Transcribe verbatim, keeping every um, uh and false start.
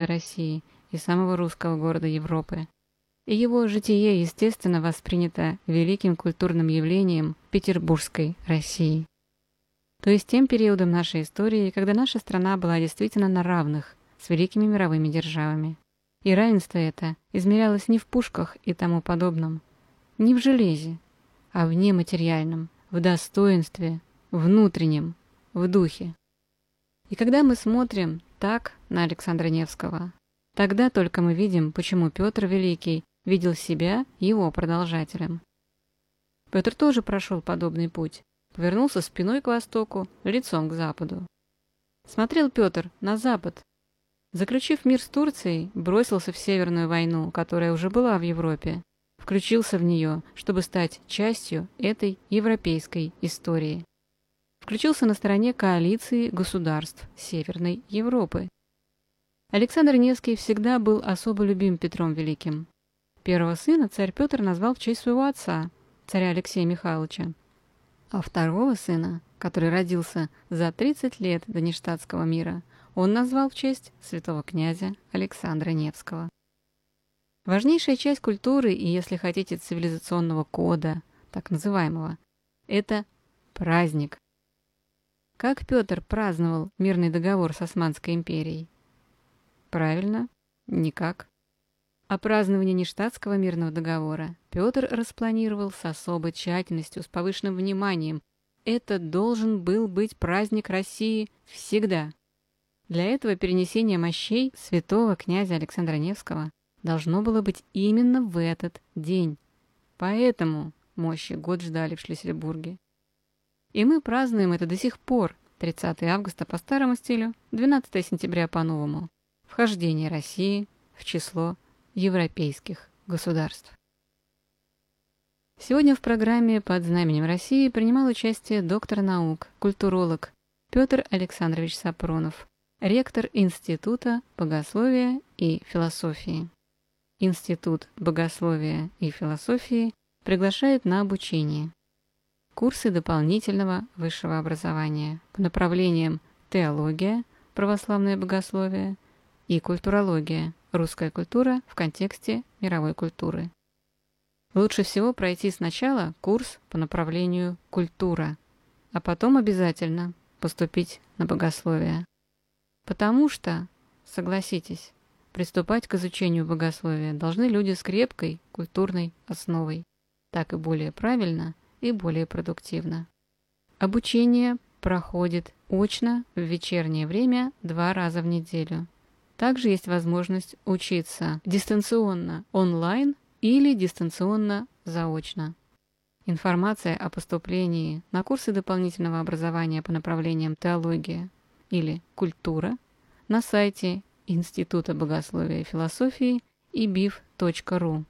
России и самого русского города Европы. И его житие, естественно, воспринято великим культурным явлением Петербургской России. То есть тем периодом нашей истории, когда наша страна была действительно на равных с великими мировыми державами. И равенство это измерялось не в пушках и тому подобном, не в железе, а в нематериальном, в достоинстве, внутреннем, в духе. И когда мы смотрим так на Александра Невского, тогда только мы видим, почему Петр Великий видел себя его продолжателем. Петр тоже прошел подобный путь, повернулся спиной к востоку, лицом к западу. Смотрел Петр на запад. Заключив мир с Турцией, бросился в Северную войну, которая уже была в Европе, включился в нее, чтобы стать частью этой европейской истории. Включился на стороне коалиции государств Северной Европы. Александр Невский всегда был особо любим Петром Великим. Первого сына царь Петр назвал в честь своего отца, царя Алексея Михайловича, а второго сына, который родился за тридцать лет до Ништадтского мира, он назвал в честь святого князя Александра Невского. Важнейшая часть культуры и, если хотите, цивилизационного кода, так называемого, это праздник. Как Петр праздновал мирный договор с Османской империей? Правильно, никак. А празднование Ништадтского мирного договора Петр распланировал с особой тщательностью, с повышенным вниманием. Это должен был быть праздник России всегда. Для этого перенесение мощей святого князя Александра Невского должно было быть именно в этот день. Поэтому мощи год ждали в Шлиссельбурге. И мы празднуем это до сих пор, тридцатого августа по старому стилю, двенадцатого сентября по новому, вхождение России в число европейских государств. Сегодня в программе «Под знаменем России» принимал участие доктор наук, культуролог Петр Александрович Сапронов, ректор Института богословия и философии. Институт богословия и философии приглашает на обучение. Курсы дополнительного высшего образования по направлениям теология, православное богословие и культурология, русская культура в контексте мировой культуры. Лучше всего пройти сначала курс по направлению культура, а потом обязательно поступить на богословие. Потому что, согласитесь, приступать к изучению богословия должны люди с крепкой культурной основой. Так и более правильно и более продуктивно. Обучение проходит очно в вечернее время два раза в неделю. Также есть возможность учиться дистанционно онлайн или дистанционно заочно. Информация о поступлении на курсы дополнительного образования по направлениям теология или культура на сайте Института богословия и философии и би и эф точка ру.